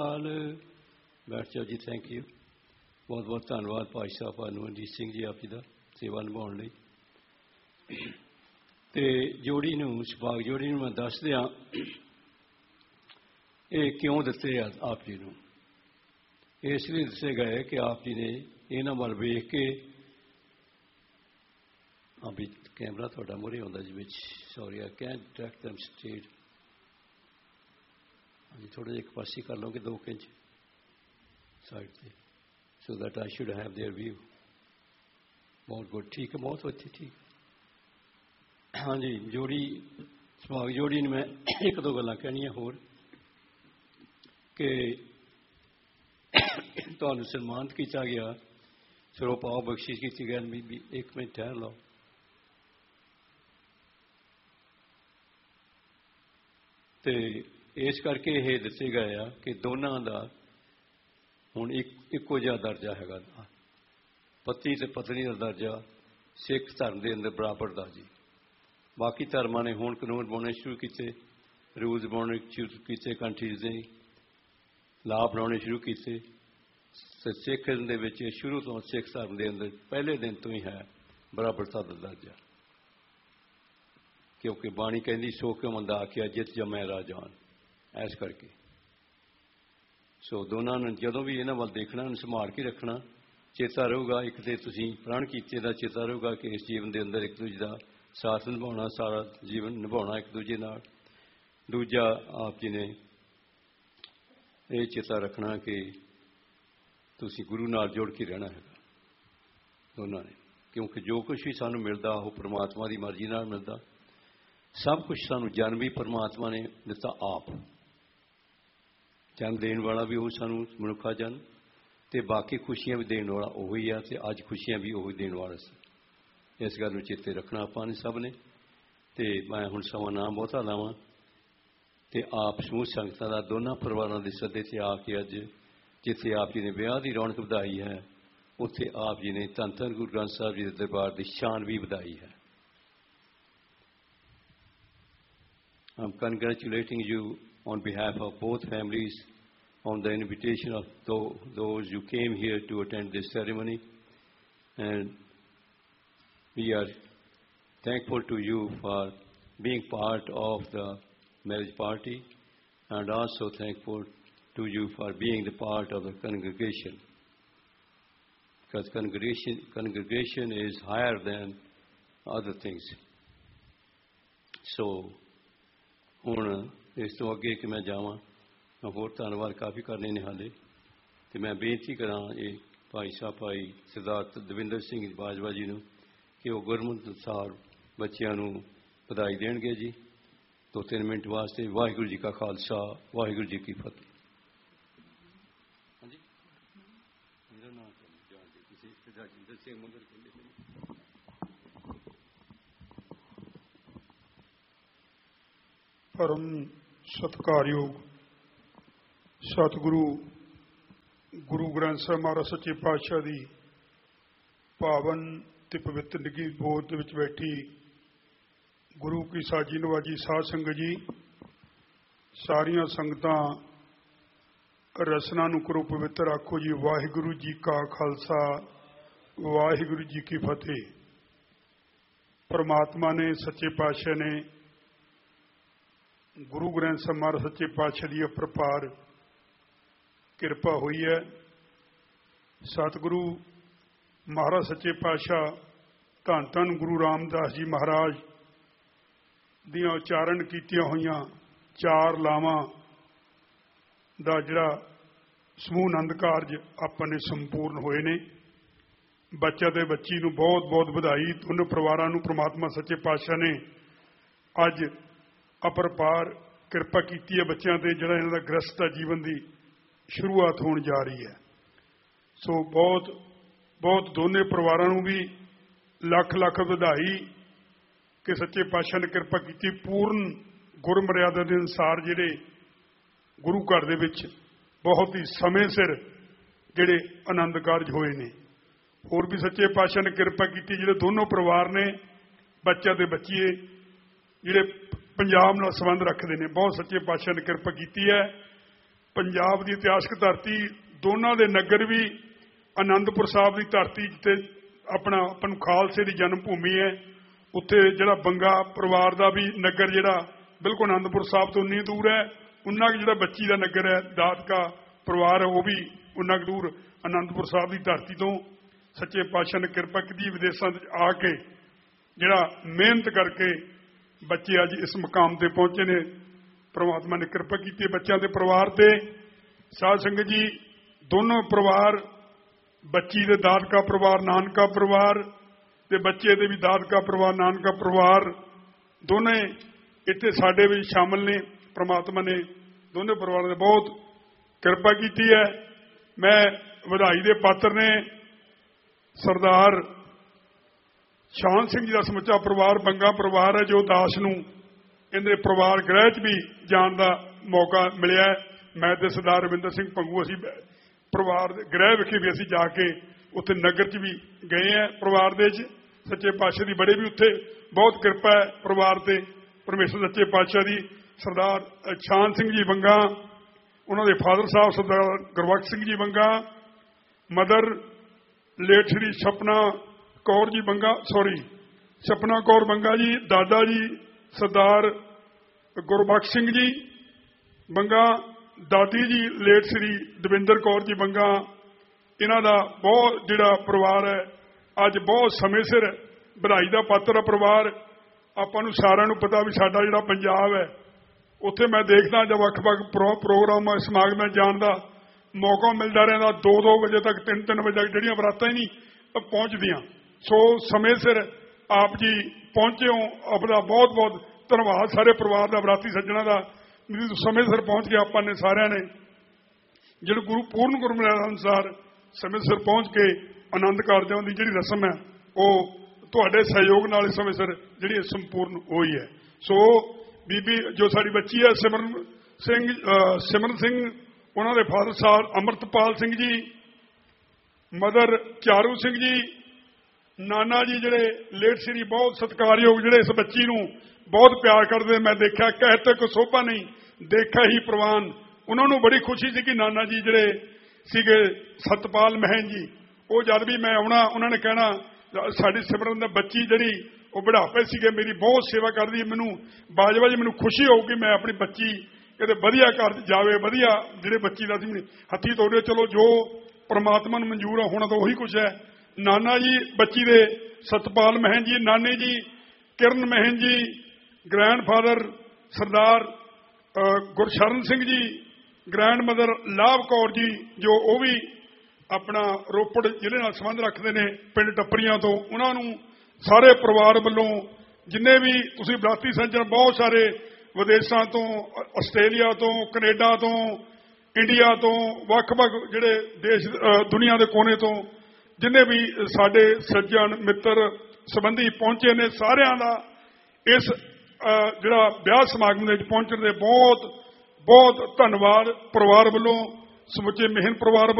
ਹਾਲ ਬੈਠ ਜਾਓ ਜੀ। ਥੈਂਕ ਯੂ, ਬਹੁਤ ਬਹੁਤ ਧੰਨਵਾਦ ਭਾਈ ਸਾਹਿਬ ਹਰਮਨਜੀਤ ਸਿੰਘ ਜੀ ਆਪ ਜੀ ਦਾ ਸੇਵਾ ਨਿਭਾਉਣ ਲਈ। ਅਤੇ ਜੋੜੀ ਨੂੰ ਸੁਭਾਗ ਜੋੜੀ ਨੂੰ ਮੈਂ ਦੱਸ ਦਿਆਂ ਇਹ ਕਿਉਂ ਦਿੱਤੇ ਆ ਆਪ ਜੀ ਨੂੰ। ਇਸ ਲਈ ਦੱਸੇ ਗਏ ਕਿ ਆਪ ਜੀ ਨੇ ਇਹਨਾਂ ਵੱਲ ਵੇਖ ਕੇ ਵੀ ਕੈਮਰਾ ਤੁਹਾਡਾ ਮੂਹਰੇ ਆਉਂਦਾ ਜੀ ਵਿੱਚ, sorry I can't track them state. ਹਾਂਜੀ, ਥੋੜ੍ਹਾ ਜਿਹਾ ਇੱਕ ਪਾਸੇ ਕਰ ਲਓਗੇ 2 ਇੰਚ ਸਾਈਡ 'ਤੇ, so that I should have there view. ਬਹੁਤ ਗੁੱਡ, ਠੀਕ ਹੈ, ਬਹੁਤ ਅੱਛੀ, ਠੀਕ। ਹਾਂਜੀ, ਜੋੜੀ ਸੁਭਾਗ ਜੋੜੀ ਨੂੰ ਮੈਂ 1-2 ਗੱਲਾਂ ਕਹਿਣੀਆਂ ਹੋਰ ਕਿ ਤੁਹਾਨੂੰ ਸਨਮਾਨਿਤ ਕੀਤਾ ਗਿਆ, ਸਰੋਪਾਓ ਬਖਸ਼ਿਸ਼ ਕੀਤੀ ਗਈ। ਵੀ 1 ਮਿੰਟ ਠਹਿਰ ਲਓ। ਅਤੇ ਇਸ ਕਰਕੇ ਇਹ ਦੱਸੇ ਗਏ ਆ ਕਿ ਦੋਨਾਂ ਦਾ ਹੁਣ ਇੱਕੋ ਜਿਹਾ ਦਰਜਾ ਹੈਗਾ। ਪਤੀ ਅਤੇ ਪਤਨੀ ਦਾ ਦਰਜਾ ਸਿੱਖ ਧਰਮ ਦੇ ਅੰਦਰ ਬਰਾਬਰ ਦਾ ਜੀ। ਬਾਕੀ ਧਰਮਾਂ ਨੇ ਹੁਣ ਕਾਨੂੰਨ ਬਣਾਉਣੇ ਸ਼ੁਰੂ ਕੀਤੇ, ਰੂਲਸ ਬਣਾਉਣੇ ਸ਼ੁਰੂ ਕੀਤੇ, ਕੰਟਰੀਜ਼ ਦੇ ਲਾਅ ਬਣਾਉਣੇ ਸ਼ੁਰੂ ਕੀਤੇ। ਅਤੇ ਸਿੱਖਾਂ ਦੇ ਵਿੱਚ ਸ਼ੁਰੂ ਤੋਂ ਸਿੱਖ ਧਰਮ ਦੇ ਅੰਦਰ ਪਹਿਲੇ ਦਿਨ ਤੋਂ ਹੀ ਹੈ ਬਰਾਬਰਤਾ ਦਾ ਦਰਜਾ, ਕਿਉਂਕਿ ਬਾਣੀ ਕਹਿੰਦੀ ਸੋ ਕਿਉ ਮੰਦਾ ਆਖਿਆ ਜਿਤ ਜੰਮੈ ਰਾਜਾਨ। ਇਸ ਕਰਕੇ ਸੋ ਦੋਨਾਂ ਨੂੰ ਜਦੋਂ ਵੀ ਇਹਨਾਂ ਵੱਲ ਦੇਖਣਾ, ਸੰਭਾਲ ਕੇ ਰੱਖਣਾ, ਚੇਤਾ ਰਹੂਗਾ। ਇੱਕ ਤਾਂ ਤੁਸੀਂ ਪ੍ਰਣ ਕੀਤੇ ਦਾ ਚੇਤਾ ਰਹੂਗਾ ਕਿ ਇਸ ਜੀਵਨ ਦੇ ਅੰਦਰ ਇੱਕ ਦੂਜੇ ਦਾ ਸਾਥ ਨਿਭਾਉਣਾ, ਸਾਰਾ ਜੀਵਨ ਨਿਭਾਉਣਾ ਇੱਕ ਦੂਜੇ ਨਾਲ। ਦੂਜਾ ਆਪ ਜੀ ਨੇ ਇਹ ਚੇਤਾ ਰੱਖਣਾ ਕਿ ਤੁਸੀਂ ਗੁਰੂ ਨਾਲ ਜੁੜ ਕੇ ਰਹਿਣਾ ਹੈਗਾ ਦੋਨਾਂ ਨੇ, ਕਿਉਂਕਿ ਜੋ ਕੁਛ ਵੀ ਸਾਨੂੰ ਮਿਲਦਾ ਉਹ ਪਰਮਾਤਮਾ ਦੀ ਮਰਜ਼ੀ ਨਾਲ ਮਿਲਦਾ। ਸਭ ਕੁਛ ਸਾਨੂੰ ਜਨਮ ਵੀ ਪਰਮਾਤਮਾ ਨੇ ਦਿੱਤਾ ਆਪ, ਜਨਮ ਦੇਣ ਵਾਲਾ ਵੀ ਉਹ ਸਾਨੂੰ ਮਨੁੱਖਾ ਜਨਮ, ਅਤੇ ਬਾਕੀ ਖੁਸ਼ੀਆਂ ਵੀ ਦੇਣ ਵਾਲਾ ਉਹੀ ਆ, ਅਤੇ ਅੱਜ ਖੁਸ਼ੀਆਂ ਵੀ ਉਹੀ ਦੇਣ ਵਾਲਾ ਸੀ। ਇਸ ਗੱਲ ਨੂੰ ਚੇਤੇ ਰੱਖਣਾ ਆਪਾਂ ਨੇ ਸਭ ਨੇ। ਅਤੇ ਮੈਂ ਹੁਣ ਸਮਾਂ ਨਾ ਬਹੁਤਾ ਲਾਵਾਂ ਅਤੇ ਆਪ ਸਮੂਹ ਸੰਗਤਾਂ ਦਾ ਦੋਨਾਂ ਪਰਿਵਾਰਾਂ ਦੇ ਸੱਦੇ 'ਤੇ ਆ ਕੇ ਅੱਜ ਜਿੱਥੇ ਆਪ ਜੀ ਨੇ ਵਿਆਹ ਦੀ ਰੌਣਕ ਵਧਾਈ ਹੈ, ਉੱਥੇ ਆਪ ਜੀ ਨੇ ਧੰਨ ਧੰਨ ਗੁਰੂ ਗ੍ਰੰਥ ਸਾਹਿਬ ਜੀ ਦੇ ਦਰਬਾਰ ਦੀ ਸ਼ਾਨ ਵੀ ਵਧਾਈ ਹੈ। I'm congratulating you on behalf of both families on the invitation of those who came here to attend this ceremony, and we are thankful to you for being part of the marriage party, and also thankful to you for being the part of the congregation, because congregation is higher than other things. So ਹੁਣ ਇਸ ਤੋਂ ਅੱਗੇ ਕਿ ਮੈਂ ਜਾਵਾਂ, ਮੈਂ ਹੋਰ ਧੰਨਵਾਦ ਕਾਫੀ ਕਰਨੇ ਨੇ ਹਾਲੇ, ਅਤੇ ਮੈਂ ਬੇਨਤੀ ਕਰਾਂ ਇਹ ਭਾਈ ਸਾਹਿਬ ਭਾਈ ਸਰਦਾਰ ਦਵਿੰਦਰ ਸਿੰਘ ਬਾਜਵਾ ਜੀ ਨੂੰ ਕਿ ਉਹ ਗੁਰਮਤਿ ਅਨੁਸਾਰ ਬੱਚਿਆਂ ਨੂੰ ਵਧਾਈ ਦੇਣਗੇ ਜੀ 2-3 ਮਿੰਟ ਵਾਸਤੇ। ਵਾਹਿਗੁਰੂ ਜੀ ਕਾ ਖਾਲਸਾ, ਵਾਹਿਗੁਰੂ ਜੀ ਕੀ ਫਤਿਹ। ਹਾਂਜੀ, ਮੇਰਾ ਨਾਮ ਤੁਸੀਂ ਰਾਜਿੰਦਰ ਸਿੰਘ ਮੰਗਰ ਕਹਿੰਦੇ। ਪਰਮ ਸਤਿਕਾਰਯੋਗ ਸਤਿਗੁਰੂ ਗੁਰੂ ਗ੍ਰੰਥ ਸਾਹਿਬ ਮਹਾਰਾਜ ਸੱਚੇ ਪਾਤਸ਼ਾਹ ਦੀ ਪਾਵਨ ਅਤੇ ਪਵਿੱਤਰ ਨਿੱਘੀ ਗੋਦ ਦੇ ਵਿੱਚ ਬੈਠੀ ਗੁਰੂ ਕੀ ਸਾਜੀ ਨਵਾਜੀ ਸਾਧ ਸੰਗਤ ਜੀ, ਸਾਰੀਆਂ ਸੰਗਤਾਂ ਰਸਨਾ ਨੂੰ ਕਰੋ ਪਵਿੱਤਰ, ਆਖੋ ਜੀ ਵਾਹਿਗੁਰੂ ਜੀ ਕਾ ਖਾਲਸਾ, ਵਾਹਿਗੁਰੂ ਜੀ ਕੀ ਫਤਿਹ। ਪਰਮਾਤਮਾ ਨੇ, ਸੱਚੇ ਪਾਤਸ਼ਾਹ ਨੇ, ਗੁਰੂ ਗ੍ਰੰਥ ਸਾਹਿਬ ਮਹਾਰਾਜ ਸੱਚੇ ਪਾਤਸ਼ਾਹ ਦੀ ਅਪਰਪਾਰ ਕਿਰਪਾ ਹੋਈ ਹੈ। ਸਤਿਗੁਰੂ ਮਹਾਰਾਜ ਸੱਚੇ ਪਾਤਸ਼ਾਹ ਧੰਨ ਧੰਨ ਗੁਰੂ ਰਾਮਦਾਸ ਜੀ ਮਹਾਰਾਜ ਦੀਆਂ ਉਚਾਰਨ ਕੀਤੀਆਂ ਹੋਈਆਂ 4 ਲਾਵਾਂ ਦਾ ਜਿਹੜਾ ਸਮੂਹ ਆਨੰਦ ਕਾਰਜ ਆਪਾਂ ਨੇ ਸੰਪੂਰਨ ਹੋਏ ਨੇ। ਬੱਚਾ ਤੇ ਬੱਚੀ ਨੂੰ ਬਹੁਤ ਬਹੁਤ ਵਧਾਈ। ਦੋਨੋਂ ਪਰਿਵਾਰਾਂ ਨੂੰ ਪ੍ਰਮਾਤਮਾ ਸੱਚੇ ਪਾਤਸ਼ਾਹ ਨੇ ਅੱਜ ਅਪਰਪਾਰ ਕਿਰਪਾ ਕੀਤੀ ਹੈ ਬੱਚਿਆਂ 'ਤੇ, ਜਿਹੜਾ ਇਹਨਾਂ ਦਾ ਗ੍ਰਸਤ ਜੀਵਨ ਦੀ ਸ਼ੁਰੂਆਤ ਹੋਣ ਜਾ ਰਹੀ ਹੈ। ਸੋ ਬਹੁਤ ਬਹੁਤ ਦੋਨੇ ਪਰਿਵਾਰਾਂ ਨੂੰ ਵੀ ਲੱਖ ਲੱਖ ਵਧਾਈ ਕਿ ਸੱਚੇ ਪਾਤਸ਼ਾਹ ਨੇ ਕਿਰਪਾ ਕੀਤੀ। ਪੂਰਨ ਗੁਰਮਰਿਆਦਾ ਦੇ ਅਨੁਸਾਰ ਜਿਹੜੇ ਗੁਰੂ ਘਰ ਦੇ ਵਿੱਚ ਬਹੁਤ ਹੀ ਸਮੇਂ ਸਿਰ ਜਿਹੜੇ ਆਨੰਦ ਕਾਰਜ ਹੋਏ ਨੇ। ਹੋਰ ਵੀ ਸੱਚੇ ਪਾਤਸ਼ਾਹ ਨੇ ਕਿਰਪਾ ਕੀਤੀ, ਜਿਹੜੇ ਦੋਨੋਂ ਪਰਿਵਾਰ ਨੇ ਬੱਚਾ ਤੇ ਬੱਚੀਏ ਜਿਹੜੇ ਪੰਜਾਬ ਨਾਲ ਸੰਬੰਧ ਰੱਖਦੇ ਨੇ, ਬਹੁਤ ਸੱਚੇ ਪਾਤਸ਼ਾਹ ਨੇ ਕਿਰਪਾ ਕੀਤੀ ਹੈ ਪੰਜਾਬ ਦੀ ਇਤਿਹਾਸਕ ਧਰਤੀ, ਦੋਨਾਂ ਦੇ ਨਗਰ ਵੀ ਆਨੰਦਪੁਰ ਸਾਹਿਬ ਦੀ ਧਰਤੀ ਜਿੱਥੇ ਆਪਾਂ ਨੂੰ ਖਾਲਸੇ ਦੀ ਜਨਮ ਭੂਮੀ ਹੈ, ਉੱਥੇ ਜਿਹੜਾ ਬੰਗਾ ਪਰਿਵਾਰ ਦਾ ਵੀ ਨਗਰ ਜਿਹੜਾ ਬਿਲਕੁਲ ਆਨੰਦਪੁਰ ਸਾਹਿਬ ਤੋਂ ਉਨੀ ਦੂਰ ਹੈ, ਉਨਾ ਕੁ ਜਿਹੜਾ ਬੱਚੀ ਦਾ ਨਗਰ ਹੈ ਦਾਦਕਾ ਪਰਿਵਾਰ ਹੈ ਉਹ ਵੀ ਉਨਾ ਕੁ ਦੂਰ ਆਨੰਦਪੁਰ ਸਾਹਿਬ ਦੀ ਧਰਤੀ ਤੋਂ। ਸੱਚੇ ਪਾਤਸ਼ਾਹ ਨੇ ਕਿਰਪਾ ਕੀਤੀ, ਵਿਦੇਸ਼ਾਂ ਵਿੱਚ ਆ ਕੇ ਜਿਹੜਾ ਮਿਹਨਤ ਕਰਕੇ ਬੱਚੇ ਅੱਜ ਇਸ ਮੁਕਾਮ ਤੇ ਪਹੁੰਚੇ ਨੇ। ਪ੍ਰਮਾਤਮਾ ਨੇ ਕਿਰਪਾ ਕੀਤੀ ਬੱਚਿਆਂ ਦੇ ਪਰਿਵਾਰ ਤੇ। ਸਾਧ ਸੰਗਤ ਜੀ, ਦੋਨੋਂ ਪਰਿਵਾਰ, ਬੱਚੀ ਦੇ ਦਾਦਕਾ ਪਰਿਵਾਰ ਨਾਨਕਾ ਪਰਿਵਾਰ ਤੇ ਬੱਚੇ ਦੇ ਵੀ ਦਾਦਕਾ ਪਰਿਵਾਰ ਨਾਨਕਾ ਪਰਿਵਾਰ, ਦੋਨੇ ਇੱਥੇ ਸਾਡੇ ਵਿੱਚ ਸ਼ਾਮਲ ਨੇ। ਪ੍ਰਮਾਤਮਾ ਨੇ ਦੋਨੇ ਪਰਿਵਾਰਾਂ ਦੇ ਬਹੁਤ ਕਿਰਪਾ ਕੀਤੀ ਹੈ। ਮੈਂ ਵਧਾਈ ਦੇ ਪਾਤਰ ਨੇ ਸਰਦਾਰ ਸ਼ਾਨ ਸਿੰਘ ਜੀ ਦਾ ਸਮੁੱਚਾ ਪਰਿਵਾਰ, ਬੰਗਾ ਪਰਿਵਾਰ ਹੈ ਜੋ ਦਾਸ ਨੂੰ ਇਹਦੇ ਪਰਿਵਾਰ ਗ੍ਰਹਿ 'ਚ ਵੀ ਜਾਣ ਦਾ ਮੌਕਾ ਮਿਲਿਆ। ਮੈਂ ਤੇ ਸਰਦਾਰ ਰਵਿੰਦਰ ਸਿੰਘ ਭੰਗੂ ਅਸੀਂ ਪਰਿਵਾਰ ਦੇ ਗ੍ਰਹਿ ਵਿਖੇ ਵੀ ਅਸੀਂ ਜਾ ਕੇ ਉੱਥੇ ਨਗਰ 'ਚ ਵੀ ਗਏ ਹਾਂ ਪਰਿਵਾਰ ਦੇ 'ਚ। ਸੱਚੇ ਪਾਤਸ਼ਾਹ ਦੀ ਬੜੇ ਵੀ ਉੱਥੇ ਬਹੁਤ ਕਿਰਪਾ ਹੈ ਪਰਿਵਾਰ ਤੇ, ਪਰਮੇਸ਼ਰ ਸੱਚੇ ਪਾਤਸ਼ਾਹ ਦੀ। ਸਰਦਾਰ ਸ਼ਾਨ ਸਿੰਘ ਜੀ ਬੰਗਾ, ਉਹਨਾਂ ਦੇ ਫਾਦਰ ਸਾਹਿਬ ਸਰਦਾਰ ਗੁਰਬਖਸ਼ ਸਿੰਘ ਜੀ ਬੰਗਾ, ਮਦਰ ਲੇਟ ਸ਼੍ਰੀ ਸਪਨਾ ਕੌਰ ਜੀ ਬੰਗਾ, ਸਪਨਾ ਕੌਰ ਬੰਗਾ ਜੀ, ਦਾਦਾ ਜੀ ਸਰਦਾਰ ਗੁਰਬਖਸ਼ ਸਿੰਘ ਜੀ ਬੰਗਾ, ਦਾਦੀ ਜੀ ਲੇਟ ਸ਼੍ਰੀ ਦਵਿੰਦਰ ਕੌਰ ਜੀ ਬੰਗਾ। ਇਹਨਾਂ ਦਾ ਬਹੁਤ ਜਿਹੜਾ ਪਰਿਵਾਰ ਹੈ ਅੱਜ ਬਹੁਤ ਸਮੇਂ ਸਿਰ ਵਧਾਈ ਦਾ ਪਾਤਰ ਹੈ ਪਰਿਵਾਰ। ਆਪਾਂ ਨੂੰ ਸਾਰਿਆਂ ਨੂੰ ਪਤਾ ਵੀ ਸਾਡਾ ਜਿਹੜਾ ਪੰਜਾਬ ਹੈ, ਉੱਥੇ ਮੈਂ ਦੇਖਦਾ ਜਦ ਵੱਖ-ਵੱਖ ਪ੍ਰੋਗਰਾਮ ਸਮਾਗਮਾਂ ਜਾਣ ਦਾ ਮੌਕਾ ਮਿਲਦਾ ਰਹਿੰਦਾ, 2-2 ਵਜੇ ਤੱਕ 3-3 ਵਜੇ ਤੱਕ ਜਿਹੜੀਆਂ ਬਰਾਤਾਂ ਹੀ ਨਹੀਂ ਪਹੁੰਚਦੀਆਂ। ਸੋ ਸਮੇਂ ਸਿਰ ਆਪ ਜੀ ਪਹੁੰਚੇ ਹੋ, ਆਪਣਾ ਬਹੁਤ-ਬਹੁਤ ਧੰਨਵਾਦ ਸਾਰੇ ਪਰਿਵਾਰ ਦਾ, ਬਰਾਤੀ ਸੱਜਣਾ ਦਾ। ਸਮੇਂ ਸਿਰ ਪਹੁੰਚ ਕੇ ਆਪਾਂ ਨੇ ਸਾਰਿਆਂ ਨੇ ਜਿਹੜੇ ਪੂਰਨ ਗੁਰਮਰਿਆਦਾ ਅਨੁਸਾਰ ਸਮੇਂ ਸਿਰ ਪਹੁੰਚ ਕੇ ਆਨੰਦ ਕਾਰਜਾਂ ਦੀ ਜਿਹੜੀ ਰਸਮ ਹੈ ਉਹ ਤੁਹਾਡੇ ਸਹਿਯੋਗ ਨਾਲ ਇਸ ਸਮੇਂ ਸਿਰ ਜਿਹੜੀ ਸੰਪੂਰਨ ਹੋਈ ਹੈ। ਸੋ ਬੀਬੀ ਜੋ ਸਾਡੀ ਬੱਚੀ ਹੈ ਸਿਮਰਨ ਸਿੰਘ, ਉਹਨਾਂ ਦੇ ਫਾਦਰ ਸਾਹਿਬ ਅੰਮ੍ਰਿਤਪਾਲ ਸਿੰਘ ਜੀ, ਮਦਰ ਚਾਰੂ ਸਿੰਘ ਜੀ, ਨਾਨਾ ਜੀ ਜਿਹੜੇ ਲੇਟ ਸ਼੍ਰੀ ਬਹੁਤ ਸਤਿਕਾਰਯੋਗ, ਜਿਹੜੇ ਇਸ ਬੱਚੀ ਨੂੰ ਬਹੁਤ ਪਿਆਰ ਕਰਦੇ। ਮੈਂ ਦੇਖਿਆ ਕਹਿਤੇ ਕੋ ਸੋਭਾ ਨਹੀਂ ਦੇਖਿਆ ਹੀ ਪ੍ਰਵਾਨ। ਉਹਨਾਂ ਨੂੰ ਬੜੀ ਖੁਸ਼ੀ ਸੀ ਕਿ ਨਾਨਾ ਜੀ ਜਿਹੜੇ ਸੀਗੇ ਸਤਪਾਲ ਮਹਿਨ ਜੀ, ਉਹ ਜਦ ਵੀ ਮੈਂ ਆਉਣਾ ਉਹਨਾਂ ਨੇ ਕਹਿਣਾ ਸਾਡੀ ਸਿਮਰਨ ਦਾ ਬੱਚੀ ਜਿਹੜੀ ਉਹ ਬੁਢਾਪੇ ਸੀਗੇ, ਮੇਰੀ ਬਹੁਤ ਸੇਵਾ ਕਰਦੀ, ਮੈਨੂੰ ਬਾਜਵਾ ਜੀ ਮੈਨੂੰ ਖੁਸ਼ੀ ਹੋਊਗੀ ਮੈਂ ਆਪਣੀ ਬੱਚੀ ਕਿਤੇ ਵਧੀਆ ਘਰ ਜਾਵੇ, ਵਧੀਆ ਜਿਹੜੇ ਬੱਚੀ ਦਾ ਸੀ ਹੱਥੀਂ ਤੋੜੇ। ਚਲੋ ਜੋ ਪ੍ਰਮਾਤਮਾ ਨੂੰ ਮਨਜ਼ੂਰ ਆ ਹੋਣਾ ਤਾਂ ਉਹੀ ਕੁਛ ਹੈ। ਨਾਨਾ ਜੀ ਬੱਚੀ ਦੇ ਸਤਪਾਲ ਮਹਿਨ ਜੀ, ਨਾਨੇ ਜੀ ਕਿਰਨ ਮਹਿਨ ਜੀ, ਗ੍ਰੈਂਡ ਫਾਦਰ ਸਰਦਾਰ ਗੁਰਸ਼ਰਨ ਸਿੰਘ ਜੀ, ਗ੍ਰੈਂਡ ਮਦਰ ਲਾਭ ਕੌਰ ਜੀ ਜੋ ਉਹ ਵੀ ਆਪਣਾ ਰੋਪੜ ਜ਼ਿਲ੍ਹੇ ਨਾਲ ਸੰਬੰਧ ਰੱਖਦੇ ਨੇ ਪਿੰਡ ਟੱਪਰੀਆਂ ਤੋਂ। ਉਹਨਾਂ ਨੂੰ ਸਾਰੇ ਪਰਿਵਾਰ ਵੱਲੋਂ ਜਿੰਨੇ ਵੀ ਤੁਸੀਂ ਬਰਾਤੀ ਸੱਜਣ ਬਹੁਤ ਸਾਰੇ ਵਿਦੇਸ਼ਾਂ ਤੋਂ, ਆਸਟ੍ਰੇਲੀਆ ਤੋਂ, ਕੈਨੇਡਾ ਤੋਂ, ਇੰਡੀਆ ਤੋਂ, ਵੱਖ-ਵੱਖ ਜਿਹੜੇ ਦੇਸ਼ ਦੁਨੀਆ ਦੇ ਕੋਨੇ ਤੋਂ ਜਿੰਨੇ ਵੀ ਸਾਡੇ ਸੱਜਣ ਮਿੱਤਰ ਸੰਬੰਧੀ ਪਹੁੰਚੇ ਨੇ, ਸਾਰਿਆਂ ਦਾ ਇਸ ਜਿਹੜਾ ਵਿਆਹ ਸਮਾਗਮ ਦੇ ਵਿੱਚ ਪਹੁੰਚਣ ਦੇ ਬਹੁਤ ਬਹੁਤ ਧੰਨਵਾਦ ਪਰਿਵਾਰ ਵੱਲੋਂ, ਸਮੁੱਚੇ ਮਿਹਨ ਪਰਿਵਾਰ